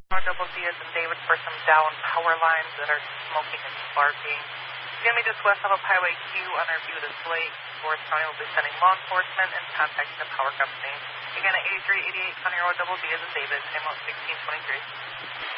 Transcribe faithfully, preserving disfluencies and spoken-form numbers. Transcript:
Our double D is in David for some down power lines that are smoking and sparking. Jimmy just west of Highway Q on our view display. Forest County will be sending law enforcement and contacting the power company. Again at eighty-three eighty-eight County Road, double D is in David, same out sixteen twenty-three.